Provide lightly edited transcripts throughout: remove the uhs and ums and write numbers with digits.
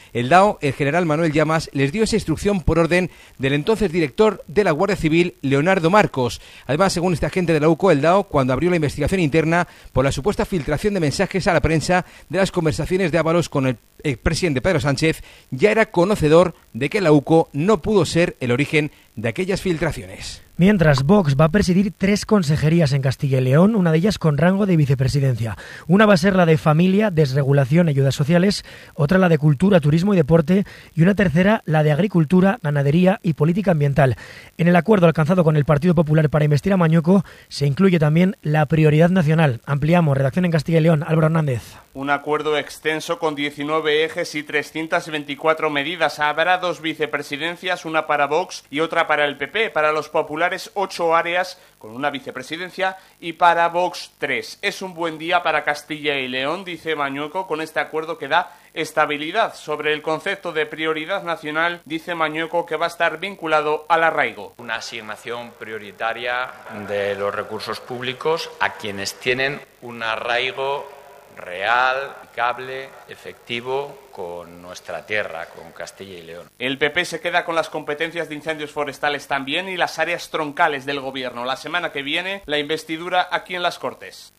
el DAO, el general Manuel Llamas, les dio esa instrucción por orden del entonces director de la Guardia Civil, Leonardo Marcos. Además, según este agente de la UCO, el DAO, cuando abrió la investigación interna por la supuesta filtración de mensajes a la prensa de las conversaciones de Ábalos con el expresidente Pedro Sánchez, ya era conocedor de que la UCO no pudo ser el origen de aquellas filtraciones. Mientras, Vox va a presidir 3 consejerías en Castilla y León, una de ellas con rango de vicepresidencia. Una va a ser la de Familia, Desregulación y Ayudas Sociales, otra la de Cultura, Turismo y Deporte y una tercera la de Agricultura, Ganadería y Política Ambiental. En el acuerdo alcanzado con el Partido Popular para investir a Mañueco se incluye también la prioridad nacional. Ampliamos, redacción en Castilla y León, Álvaro Hernández. Un acuerdo extenso con 19 ejes y 324 medidas. Habrá 2 vicepresidencias, una para Vox y otra para el PP. Para los populares 8 áreas con una vicepresidencia y para Vox 3. Es un buen día para Castilla y León, dice Mañueco, con este acuerdo que da estabilidad. Sobre el concepto de prioridad nacional, dice Mañueco que va a estar vinculado al arraigo. Una asignación prioritaria de los recursos públicos a quienes tienen un arraigo real, aplicable, efectivo con nuestra tierra, con Castilla y León. El PP se queda con las competencias de incendios forestales también y las áreas troncales del gobierno. La semana que viene, la investidura aquí en las Cortes.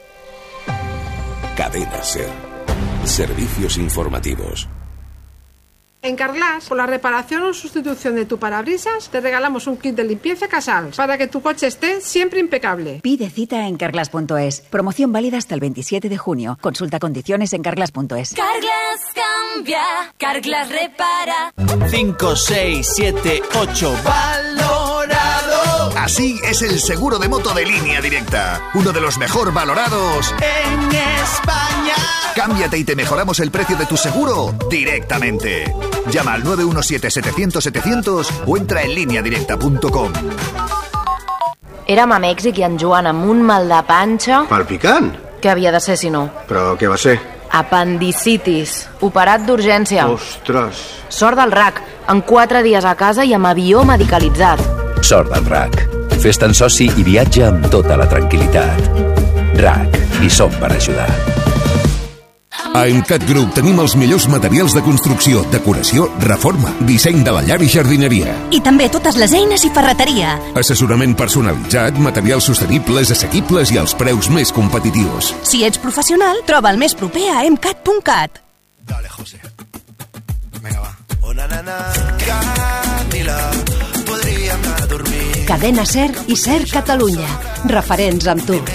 Cadena SER. Servicios informativos. En Carglass, por la reparación o sustitución de tu parabrisas, te regalamos un kit de limpieza Casals para que tu coche esté siempre impecable. Pide cita en carglass.es. Promoción válida hasta el 27 de junio. Consulta condiciones en carglass.es. Carglass cambia, Carglass repara. 5, 6, 7, 8, valorado. Así es el seguro de moto de Línea Directa. Uno de los mejor valorados en España. Cámbiate y te mejoramos el precio de tu seguro directamente. Llama al 917-700-700 o entra en lineadirecta.com. Érem a Mèxic i en Joan amb un mal de panxa... Palpicant? Què havia de ser, si no? Però què va ser? Apendicitis. Operat d'urgència. Ostres. Sort del RAC. En 4 dies a casa i amb avió medicalitzat. Sort del RAC. Fes-te'n soci i viatja amb tota la tranquil·litat. RAC. Hi som per ajudar. A Emcat Group tenim els millors materials de construcció, decoració, reforma, disseny de la llar i jardineria. I també totes les eines i ferreteria. Assessorament personalitzat, materials sostenibles, assequibles i als preus més competitius. Si ets professional, troba el més proper a emcat.cat. Dale, José. Venga, va. Oh, na, na, na. Camila, podríem anar a dormir. Cadena SER i SER Catalunya. Referents amb tu.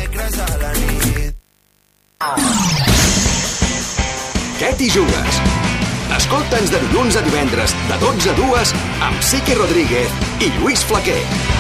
Què t'hi jugues? Escolta'ns de dilluns a divendres, de 12 a 2, amb Sique Rodríguez i Lluís Flaquer.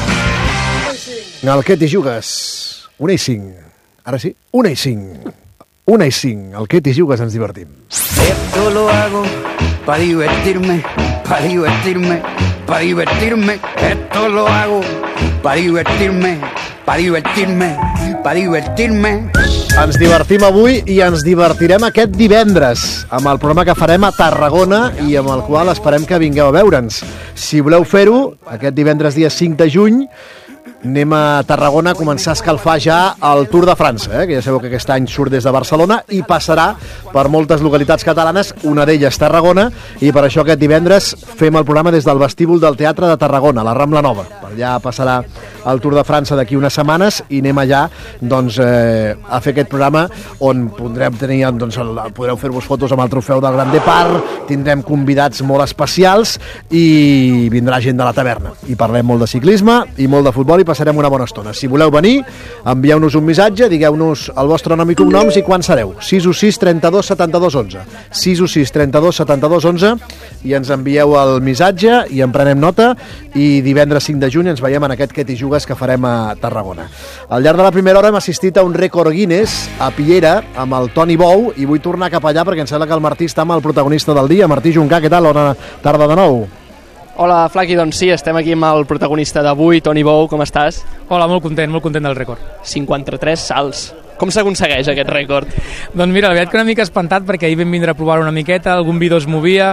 El Què t'hi jugues? 1:05. Ara sí, 1:05. 1:05. El Què t'hi jugues ens divertim. Esto lo hago para divertirme, para divertirme, para divertirme. Esto lo hago para divertirme, para divertirme, para divertirme. Ens divertim avui i ens divertirem aquest divendres amb el programa que farem a Tarragona i amb el qual esperem que vingueu a veure'ns. Si voleu fer-ho, aquest divendres dia 5 de juny anem a Tarragona a començar a escalfar ja el Tour de França, que ja sabeu que aquest any surt des de Barcelona i passarà per moltes localitats catalanes, una d'elles Tarragona, i per això aquest divendres fem el programa des del vestíbul del Teatre de Tarragona, la Rambla Nova. Per allà passarà el Tour de França d'aquí unes setmanes i anem allà doncs, a fer aquest programa on podrem tenir, doncs, podreu fer-vos fotos amb el trofeu del Grand Depart, tindrem convidats molt especials i vindrà gent de la taverna. I parlem molt de ciclisme i molt de futbol i passarem una bona estona. Si voleu venir, envieu-nos un missatge, digueu-nos el vostre nom i cognoms i quan sereu. 616 32 72 11. 616 32 72 11 i ens envieu el missatge i en prenem nota i divendres 5 de juny ens veiem en aquest Què t'hi jugues que farem a Tarragona. Al llarg de la primera hora hem assistit a un rècord Guinness a Piera amb el Toni Bou i vull tornar cap allà perquè em sembla que el Martí està amb el protagonista del dia. Martí Juncà, què tal? Bona tarda de nou. Hola, Flaqui, doncs sí, estem aquí amb el protagonista d'avui, Toni Bou, com estàs? Hola, molt content del rècord. 53 salts. Com s'aconsegueix aquest rècord? Doncs mira, la veritat que una mica espantat, perquè ahir vam vindre a provar una miqueta, algun vídeo es movia,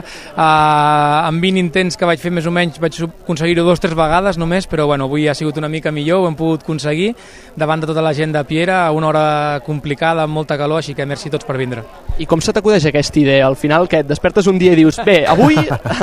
amb 20 intents que vaig fer més o menys vaig aconseguir-ho 2 o 3 vegades només, però bueno, avui ha sigut una mica millor, ho hem pogut aconseguir davant de tota la gent de Piera, a una hora complicada, amb molta calor, així que merci a tots per vindre. I com se t'acudeix aquesta idea? Al final, que et despertes un dia i dius, bé, avui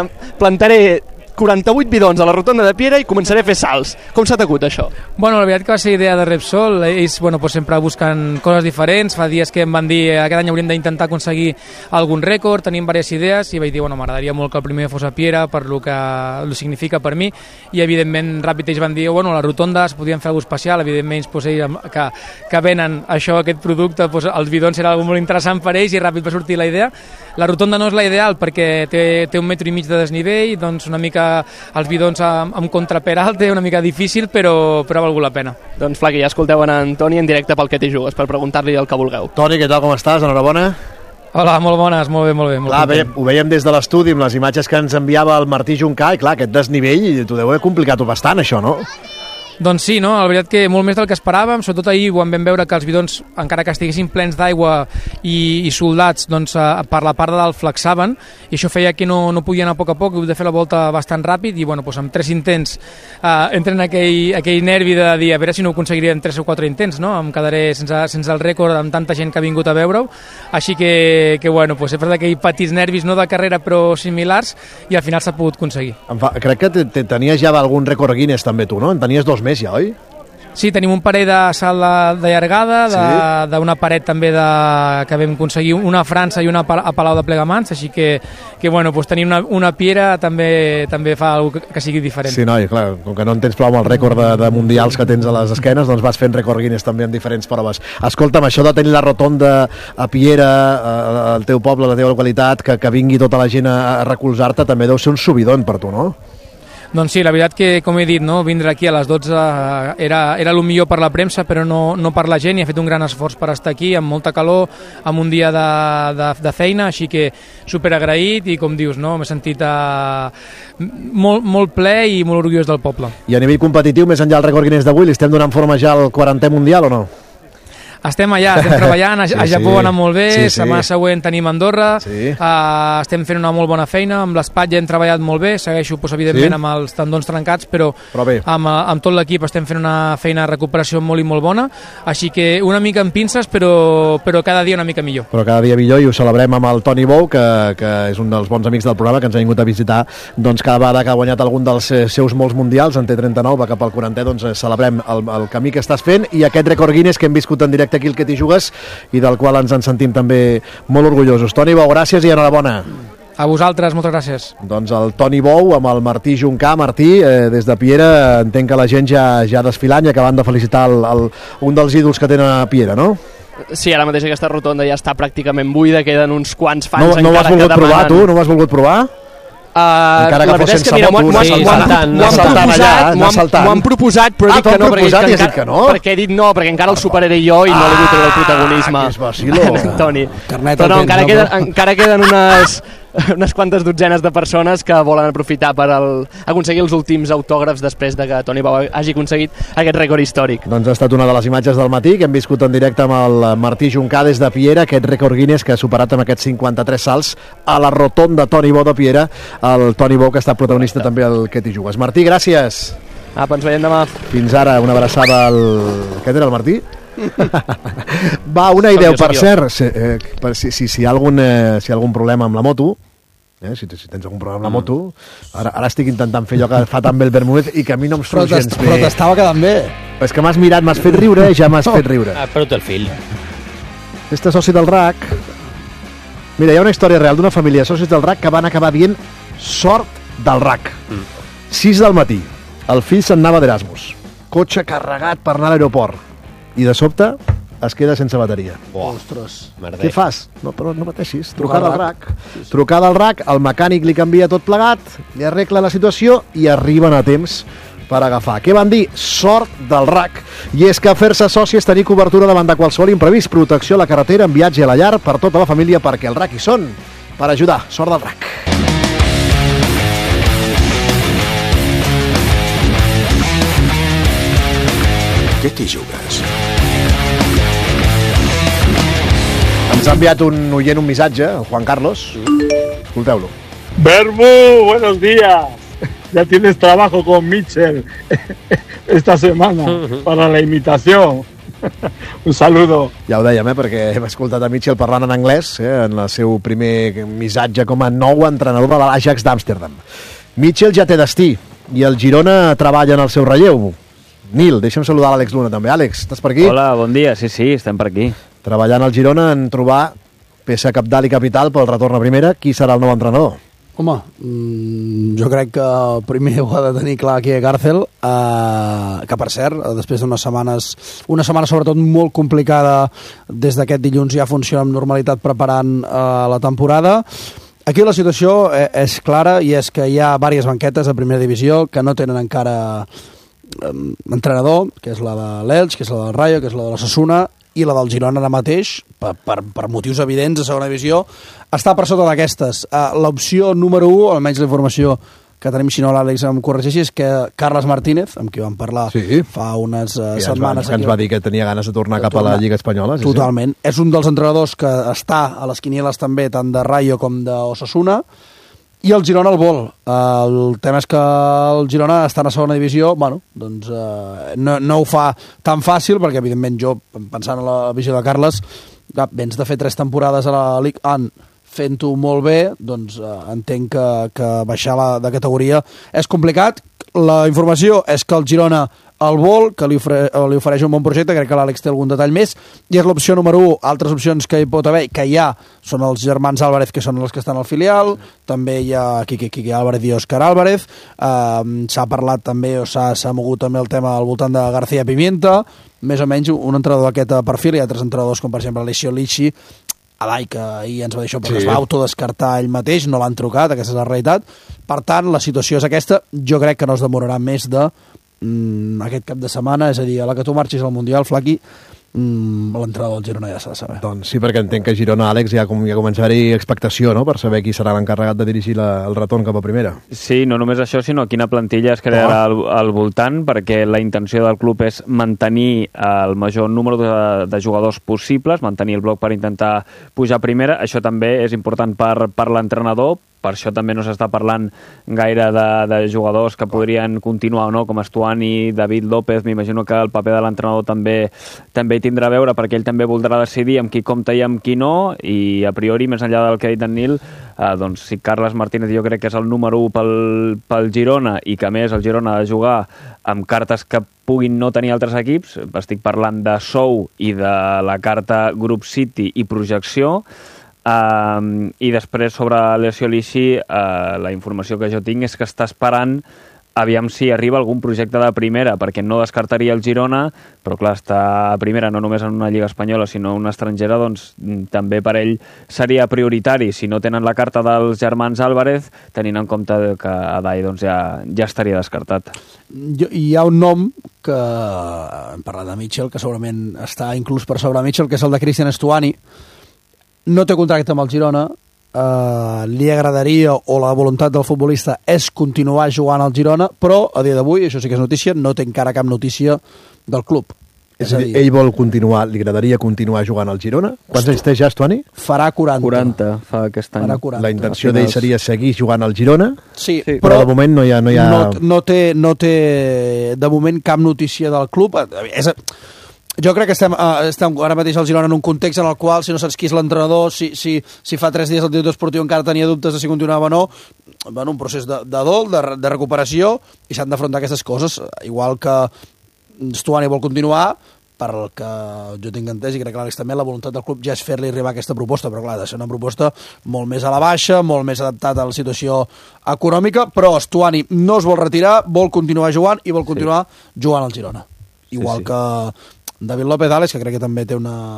plantaré 48 bidons a la rotonda de Piera i començaré a fer salts. Com s'ha t'acut això? Bueno, la veritat que va ser idea de Repsol. Ells sempre busquen coses diferents. Fa dies que em van dir aquest any hauríem d'intentar aconseguir algun rècord, tenim diverses idees i vaig dir, m'agradaria molt que el primer fos a Piera per lo que lo significa per mi, i evidentment ràpid ells van dir, la rotonda es podien fer alguna especial, evidentment ells que venen aquest producte, els bidons era algo molt interessant per ells i ràpid va sortir la idea. La rotonda no és la ideal perquè té 1,5 metres de desnivell, doncs una mica els bidons amb contraperalt és una mica difícil, però ha valgut la pena. Doncs Flaqui, ja escolteu en Toni en directe pel Que t'hi jugues, per preguntar-li el que vulgueu. Toni, què tal, com estàs? Enhorabona. Hola, molt bones, molt bé. Clar, ho veiem des de l'estudi amb les imatges que ens enviava el Martí Juncà, i clar, aquest desnivell t'ho deu haver complicat bastant, això, no? Doncs sí, no? La veritat que molt més del que esperàvem, sobretot ahir quan vam veure que els bidons, encara que estiguessin plens d'aigua i soldats, doncs per la part de dalt flexaven, i això feia que no podia anar a poc, he hagut de fer la volta bastant ràpid, i amb 3 intents entren aquell nervi de dir, a veure si no ho aconseguiria en 3 o 4 intents, no? Em quedaré sense el rècord amb tanta gent que ha vingut a veure-ho, així que he fet aquells petits nervis, no de carrera però similars, i al final s'ha pogut aconseguir. Crec que tenies ja algun rècord Guinness també tu, no? En tenies 2 més ja, oi? Sí, tenim un parell de salt de llargada, d'una paret també que vam aconseguir, una a França i una a Palau de Plegamans, així que tenir una Piera també fa alguna que sigui diferent. Sí, noi, clar, com que no en tens prou amb el rècord de mundials que tens a les esquenes, doncs vas fent rècord Guinness també en diferents proves. Escolta'm, això de tenir la rotonda a Piera, al teu poble, a la teva localitat, que vingui tota la gent a recolzar-te, també deu ser un subidon per tu, no? Doncs sí, la veritat que, com he dit, vindre aquí a les 12 era el millor per la premsa, però no per la gent, i ha fet un gran esforç per estar aquí, amb molta calor, amb un dia de feina, així que superagraït, i com dius, m'he sentit molt ple i molt orgullós del poble. I a nivell competitiu, més enllà del rècord Guinness d'avui, li estem donant forma ja al 40è Mundial o no? Estem allà, estem treballant, a Japó va anar molt bé, setmana següent tenim Andorra, estem fent una molt bona feina, amb l'espatlla hem treballat molt bé, segueixo evidentment amb els tendons trencats, però amb tot l'equip estem fent una feina de recuperació molt i molt bona, així que una mica amb pinces, però cada dia una mica millor. Però cada dia millor, i ho celebrem amb el Toni Bou, que és un dels bons amics del programa, que ens ha vingut a visitar, doncs cada vegada que ha guanyat algun dels seus molts mundials, en té 39, va cap al 40è, doncs celebrem el camí que estàs fent, i aquest rècord Guinness que hem viscut en directe aquí el Que t'hi jugues, i del qual ens en sentim també molt orgullosos. Toni Bou, gràcies i enhorabona. A vosaltres, moltes gràcies. Doncs el Toni Bou amb el Martí Juncà. Martí, des de Piera entenc que la gent ja desfilant i acabant de felicitar un dels ídols que tenen a Piera, no? Sí, ara mateix aquesta rotonda ja està pràcticament buida, queden uns quants fans no encara que demanen. No ho has volgut provar, tu? No ho has volgut provar? La veritat és que mira, m'ho han proposat, però dic que no, perquè he dit no, perquè encara el superaré jo i no li vull treure el protagonisme. Toni, però no, encara queden unes quantes dotzenes de persones que volen aprofitar per aconseguir els últims autògrafs després de que Toni Bou hagi aconseguit aquest rècord històric. Doncs ha estat una de les imatges del matí que hem viscut en directe amb el Martí Juncà des de Piera, aquest rècord Guinness que ha superat amb aquests 53 salts a la rotonda Toni Bou de Piera, el Toni Bou que està protagonista també al Que t'hi jugues. Martí, gràcies. Ens veiem demà. Fins ara, una abraçada al... Aquest era el Martí? Va, una idea, per cert, si hi ha algun problema amb la moto, si tens algun problema amb la moto, ara estic intentant fer allò que fa també el Bermúdez i que a mi no em surt gens bé. Però t'estava quedant bé. És que m'has mirat, m'has fet riure, ja m'has fet riure. Però té el fill. Este soci del RAC... Mira, hi ha una història real d'una família de socis del RAC que van acabar dient sort del RAC. 6 del matí, el fill se'n anava d'Erasmus, cotxe carregat per anar a l'aeroport, i de sobte es queda sense bateria. Ostres. Què fas? No, però no pateixis. Trucada al RAC. Trucada al RAC, el mecànic li canvia tot plegat, li arregla la situació i arriben a temps per agafar. Què van dir? Sort del RAC. I és que fer-se soci és tenir cobertura davant de qualsevol imprevist, protecció a la carretera, en viatge a la llar, per tota la família, perquè el RAC hi són per ajudar. Sort del RAC. Què t'hi jugues? ha enviat un oient un missatge, el Juan Carlos. Escolteu-lo. Bermu, buenos días. Ya tienes trabajo con Mitchell esta semana para la imitación. Un saludo. Ja ho dèiem, perquè hem escoltat a Mitchell parlant en anglès en el seu primer missatge com a nou entrenador de l'Ajax d'Amsterdam. Mitchell ja té destí i el Girona treballa en el seu relleu. Nil, deixa'm saludar l'Àlex Luna també. Àlex, estàs per aquí? Hola, bon dia. Sí, estem per aquí. Treballant al Girona en trobar peça cabdal i capital pel retorn a primera. Qui serà el nou entrenador? Home, jo crec que primer ho ha de tenir clar aquí a Càrcel, que per cert, després d'unes setmanes, una setmana sobretot molt complicada, des d'aquest dilluns ja funciona amb normalitat preparant la temporada. Aquí la situació és clara i és que hi ha diverses banquetes a primera divisió que no tenen encara entrenador, que és la de l'Elx, que és la del Rayo, que és la de l'Osasuna, i la del Girona ara mateix, per motius evidents de segona divisió, està per sota d'aquestes. L'opció número 1, almenys la informació que tenim, si no l'Àlex em corregeixi, és que Carles Martínez, amb qui vam parlar fa unes setmanes... Que ens va dir que tenia ganes de tornar cap a la Lliga Espanyola. Totalment. És un dels entrenadors que està a les quinieles també, tant de Rayo com d'Osasuna, i el Girona el vol. El tema és que el Girona està a la segona divisió, bueno, doncs no ho fa tan fàcil, perquè evidentment jo, pensant en la visió de Carles, vens de fer 3 temporades a la Ligue 1 fent-ho molt bé, doncs entenc que baixar de categoria és complicat. La informació és que el Girona el vol, que li ofereix un bon projecte, crec que l'Àlex té algun detall més, i és l'opció número 1. Altres opcions que hi pot haver, que hi ha, són els germans Álvarez, que són els que estan al filial, també hi ha Quique Álvarez i Òscar Álvarez, s'ha parlat també, o s'ha mogut també el tema al voltant de García Pimienta, més o menys un entrenador d'aquest perfil, i altres entrenadors com per exemple Alessio Licci, Alai, que ahir ens va dir això, perquè es va autodescartar ell mateix, no l'han trucat, aquesta és la realitat. Per tant, la situació és aquesta, jo crec que no es demorarà més de aquest cap de setmana, és a dir, a la que tu marxis al Mundial, Flaqui, l'entrenador del Girona ja s'ha de saber. Doncs sí, perquè entenc que Girona, Àlex, ja comença a haver-hi expectació, no?, per saber qui serà l'encarregat de dirigir el retorn cap a primera. Sí, no només això, sinó quina plantilla es crearà al voltant, perquè la intenció del club és mantenir el major número de jugadors possibles, mantenir el bloc per intentar pujar a primera. Això també és important per l'entrenador. Per això també no s'està parlant gaire de jugadors que podrien continuar o no, com Estuani, David López. M'imagino que el paper de l'entrenador també hi tindrà a veure, perquè ell també voldrà decidir amb qui compta i amb qui no, i a priori, més enllà del que ha dit en Nil, doncs si Carles Martínez jo crec que és el número 1 pel Girona, i que a més el Girona ha de jugar amb cartes que puguin no tenir altres equips, estic parlant de sou i de la carta Group City i projecció. I després sobre Alessio Licci, la informació que jo tinc és que està esperant aviam si arriba algun projecte de primera, perquè no descartaria el Girona, però clar, està a primera no només en una lliga espanyola sinó una estrangera, doncs també per ell seria prioritari. Si no tenen la carta dels germans Álvarez, tenint en compte que Adai doncs, ja estaria descartat. Hi ha un nom que hem parlat de Mitchell, que segurament està inclús per sobre Mitchell, que és el de Cristian Estuani. No té contracte amb el Girona, li agradaria, o la voluntat del futbolista és continuar jugant al Girona, però a dia d'avui, això sí que és notícia, no té encara cap notícia del club. És a dir, ell vol continuar, li agradaria continuar jugant al Girona? Quants anys té ja, Estuani? Farà 40. 40, fa aquest any. Farà 40. La intenció d'ell seria seguir jugant al Girona? Sí, però de moment no hi ha... No té de moment cap notícia del club. Jo crec que estem ara mateix al Girona en un context en el qual, si no saps qui és l'entrenador, si fa 3 dies el director esportiu encara tenia dubtes de si continuava o no, un procés de dol, de recuperació, i s'han d'afrontar aquestes coses. Igual que Estuani vol continuar, per el que jo tinc entès, i crec que l'Àlex també, la voluntat del club ja és fer-li arribar aquesta proposta, però clar, ha de ser una proposta molt més a la baixa, molt més adaptada a la situació econòmica, però Estuani no es vol retirar, vol continuar jugant i vol continuar jugant al Girona. Igual que David López Àlex, que crec que també té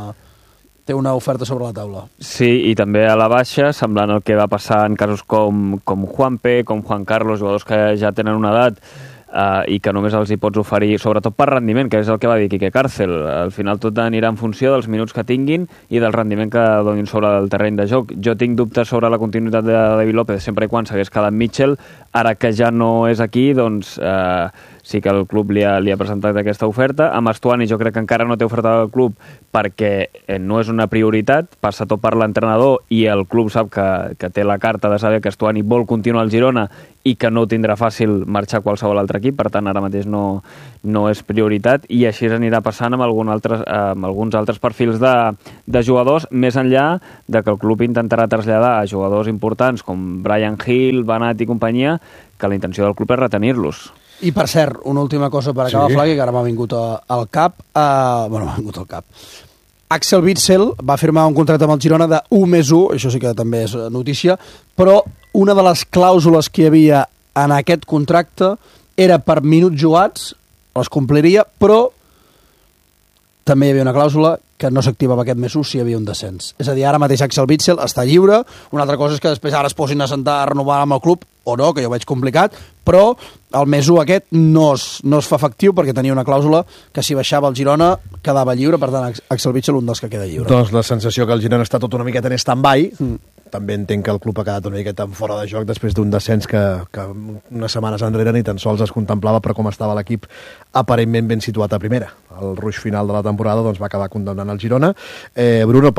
una oferta sobre la taula. Sí, i també a la baixa, semblant el que va passar en casos com Juanpe, com Juan Carlos, jugadors que ja tenen una edat i que només els hi pots oferir, sobretot per rendiment, que és el que va dir Quique Càrcel. Al final tot anirà en funció dels minuts que tinguin i del rendiment que donin sobre el terreny de joc. Jo tinc dubtes sobre la continuïtat de David López, sempre i quan s'hagués quedat Mitchell. Ara que ja no és aquí, doncs sí que el club li ha presentat aquesta oferta. Amb Estuani jo crec que encara no té oferta del club perquè no és una prioritat, passa tot per l'entrenador i el club sap que té la carta de saber que Estuani vol continuar al Girona i que no tindrà fàcil marxar a qualsevol altre equip, per tant ara mateix no és prioritat, i així anirà passant amb alguns altres perfils de jugadors, més enllà de que el club intentarà traslladar a jugadors importants com Brian Hill, Banat i companyia, que la intenció del club és retenir-los. I per cert, una última cosa per acabar, Flaqui, que ara m'ha vingut al cap. M'ha vingut al cap. Axel Witsel va firmar un contracte amb el Girona de 1+1, això sí que també és notícia, però una de les clàusules que hi havia en aquest contracte era per minuts jugats, les compliria, però també hi havia una clàusula que no s'activava aquest +1 si hi havia un descens. És a dir, ara mateix Axel Witsel està lliure, una altra cosa és que després ara es posin a sentar a renovar amb el club, o no, que jo ho veig complicat, però el +1 aquest no es fa efectiu perquè tenia una clàusula que si baixava el Girona quedava lliure, per tant Axel Witsel un dels que queda lliure. Doncs la sensació que el Girona està tot una miqueta en stand-by, també entenc que el club ha quedat una miqueta fora de joc després d'un descens que unes setmanes enrere ni tan sols es contemplava per com estava l'equip aparentment ben situat a primera. El ruix final de la temporada doncs, va acabar condemnant el Girona. Bruno,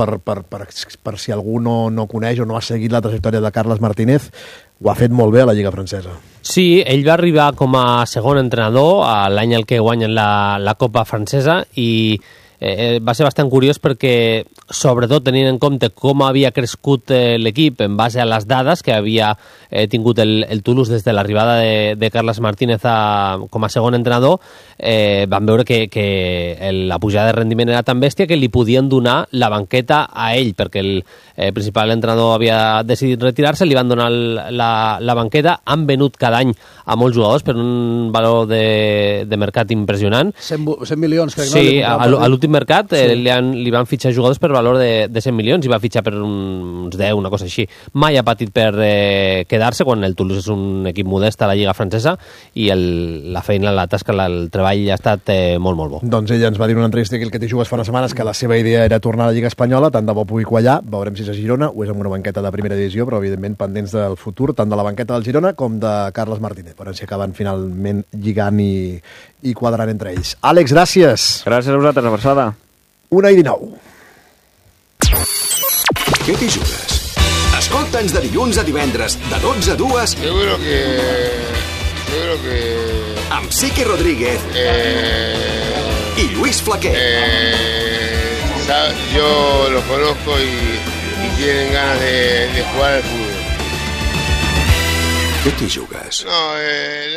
per si algú no coneix o no ha seguit la trajectòria de Carles Martínez, ho ha fet molt bé a la Lliga Francesa. Sí, ell va arribar com a segon entrenador l'any en què guanyen la Copa Francesa i va ser bastant curiós perquè, sobretot tenint en compte com havia crescut l'equip en base a les dades que havia tingut el Toulouse des de l'arribada de Carles Martínez com a segon entrenador, van veure que la pujada de rendiment era tan bèstia que li podien donar la banqueta a ell, perquè el principal entrenador havia decidit retirar-se, li van donar la banqueta, han venut cada any a molts jugadors per un valor de mercat impressionant. 100 milions, crec. Sí, a l'últim mercat li van fitxar jugadors per valor de 100 milions i va fitxar per uns 10, una cosa així. Mai ha patit per quedar-se quan el Toulouse és un equip modest a la Lliga Francesa i la feina, la tasca, el treball ha estat molt, molt bo. Doncs ella ens va dir en una entrevista aquí el que t'hi jugues fa unes setmanes que la seva idea era tornar a la Lliga Espanyola, tant de bo pugui quallar, veurem si és a Girona o és amb una banqueta de primera divisió, però evidentment pendents del futur, tant de la banqueta del Girona com de Carles Martínez, veurem si acaben finalment lligant i quadrant entre ells. Àlex, gràcies. Gràcies a vosaltres, abraçada. 1:19. Què t'hi jugues? Escolta'ns de dilluns a divendres, de 12 a 2. Seguro que... Amb Sique Rodríguez y Luis Flaquer. Yo los conozco y tienen ganas de jugar al fútbol. ¿Qué te jugas? No,